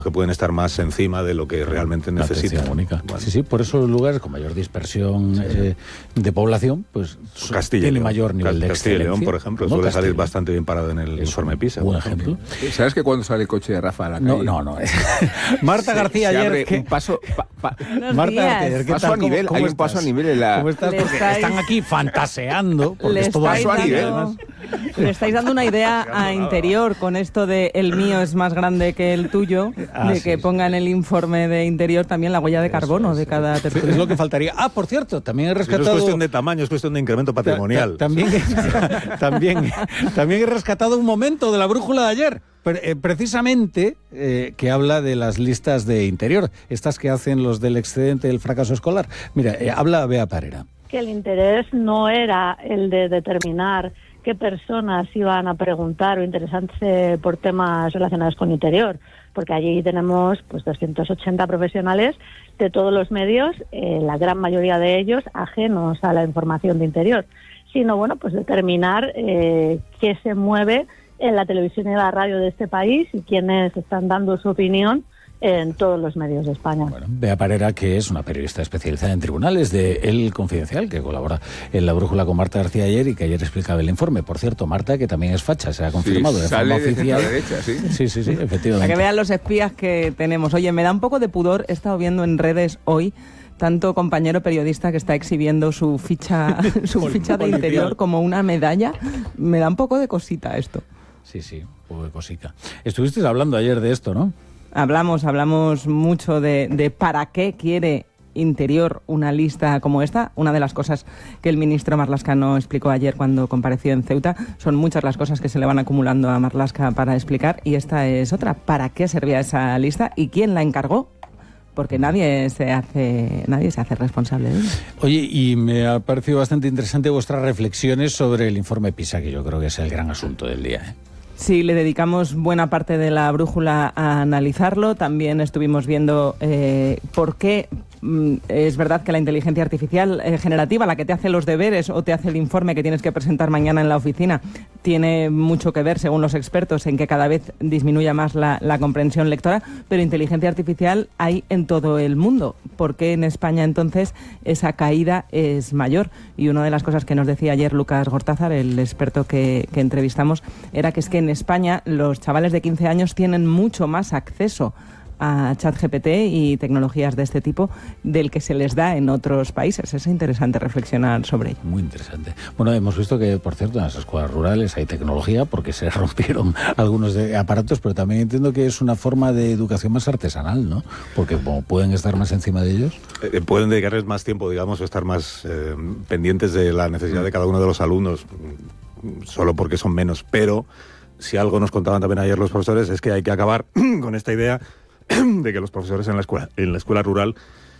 que pueden estar más encima de lo que realmente necesitan. Única. Bueno. Sí, por eso los lugares con mayor dispersión de población, pues tiene mayor nivel de excelencia. Castilla y León, por ejemplo, suele salir bastante bien parado en el informe PISA. Buen ejemplo. ¿Sabes que cuando sale el coche de Rafa a la calle? No. Marta García ayer... un paso... Marta García, ¿qué tal? Hay un paso a nivel en la... ¿Cómo estás? Porque están aquí fantaseando, porque es todo paso a nivel. Le estáis dando una idea a Interior con esto de el mío es más grande que el tuyo, de que ponga en el informe de Interior también la huella de carbono de cada tertulia. Es lo que faltaría. Por cierto, también he rescatado... No es cuestión de tamaño, es cuestión de incremento patrimonial. También he rescatado un momento de la brújula de ayer, precisamente que habla de las listas de Interior, estas que hacen los del excedente del fracaso escolar. Mira, habla Bea Parera. Que el interés no era el de determinar qué personas iban a preguntar o interesarse por temas relacionados con Interior, porque allí tenemos pues 280 profesionales de todos los medios, la gran mayoría de ellos ajenos a la información de Interior, sino pues determinar qué se mueve en la televisión y la radio de este país y quiénes están dando su opinión en todos los medios de España. Bueno, Bea Parera, que es una periodista especializada en tribunales de El Confidencial, que colabora en La Brújula con Marta García ayer y que ayer explicaba el informe. Por cierto, Marta, que también es facha, se ha confirmado de forma oficial. Sí, efectivamente. Para que vean los espías que tenemos. Oye, me da un poco de pudor, he estado viendo en redes hoy tanto compañero periodista que está exhibiendo su ficha de Interior como una medalla. Me da un poco de cosita esto. Sí, un poco de cosita. Estuvisteis hablando ayer de esto, ¿no? Hablamos mucho de para qué quiere Interior una lista como esta. Una de las cosas que el ministro Marlaska no explicó ayer cuando compareció en Ceuta, son muchas las cosas que se le van acumulando a Marlaska para explicar, y esta es otra. ¿Para qué servía esa lista y quién la encargó? Porque nadie se hace responsable de ello. Oye, y me ha parecido bastante interesante vuestras reflexiones sobre el informe PISA, que yo creo que es el gran asunto del día, ¿eh? Sí, le dedicamos buena parte de la brújula a analizarlo. También estuvimos viendo por qué es verdad que la inteligencia artificial generativa, la que te hace los deberes o te hace el informe que tienes que presentar mañana en la oficina, tiene mucho que ver, según los expertos, en que cada vez disminuya más la comprensión lectora, pero inteligencia artificial hay en todo el mundo. ¿Por qué en España entonces esa caída es mayor? Y una de las cosas que nos decía ayer Lucas Gortázar, el experto que entrevistamos, era que es que en España los chavales de 15 años tienen mucho más acceso a ChatGPT y tecnologías de este tipo del que se les da en otros países. Es interesante reflexionar sobre ello. Muy interesante. Bueno, hemos visto que, por cierto, en las escuelas rurales hay tecnología porque se rompieron algunos aparatos, pero también entiendo que es una forma de educación más artesanal, ¿no? Porque como pueden estar más encima de ellos. Pueden dedicarles más tiempo, digamos, o estar más pendientes de la necesidad de cada uno de los alumnos, solo porque son menos. Pero si algo nos contaban también ayer los profesores es que hay que acabar con esta idea de que los profesores en la escuela rural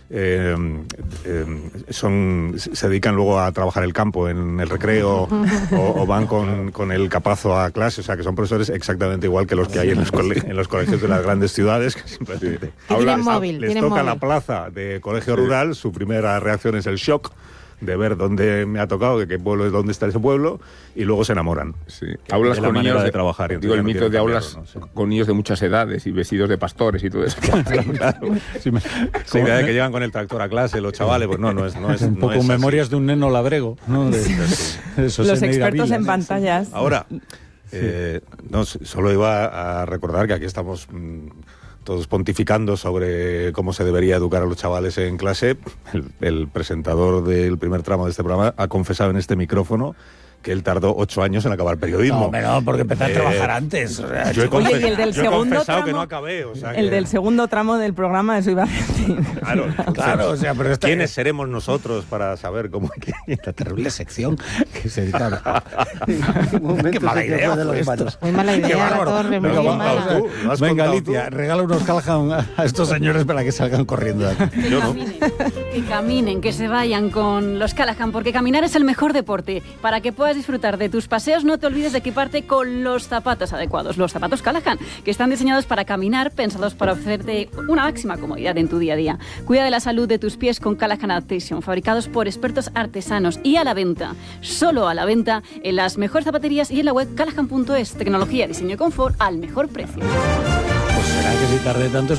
se dedican luego a trabajar el campo en el recreo o van con el capazo a clase, o sea que son profesores exactamente igual que los que hay en los colegios de las grandes ciudades, que simplemente les toca la plaza de colegio rural, su primera reacción es el shock de ver dónde me ha tocado, de qué pueblo es, dónde está ese pueblo, y luego se enamoran. Sí. Aulas con niños de trabajar. Digo, el mito de aulas con niños de muchas edades y vestidos de pastores y todo eso. Claro. La idea de que llegan con el tractor a clase los chavales, pues no es un poco no es memorias de un neno labrego, ¿no? Los expertos en pantallas. Ahora, solo iba a recordar que aquí estamos todos pontificando sobre cómo se debería educar a los chavales en clase. El presentador del primer tramo de este programa ha confesado en este micrófono que él tardó 8 años en acabar periodismo. No, porque empecé a trabajar antes. O sea, yo he confesado tramo, que no acabé. O sea, del segundo tramo del programa, eso iba a decir. Claro, o sea, pero ¿quiénes seremos nosotros para saber cómo hay que... Esta terrible sección que se dedica Qué mala idea de los matos. Muy mala idea, la torre, muy mala. Venga, Alicia, regala unos Callahan a estos señores para que salgan corriendo de aquí. Que caminen, que se vayan con los Callahan, porque caminar es el mejor deporte. Para que puedas disfrutar de tus paseos, no te olvides de equiparte con los zapatos adecuados, los zapatos Callahan, que están diseñados para caminar, pensados para ofrecerte una máxima comodidad en tu día a día. Cuida de la salud de tus pies con Callahan Adaptation, fabricados por expertos artesanos y a la venta, solo a la venta, en las mejores zapaterías y en la web callahan.es. Tecnología, diseño y confort al mejor precio. Pues será que si tardé tanto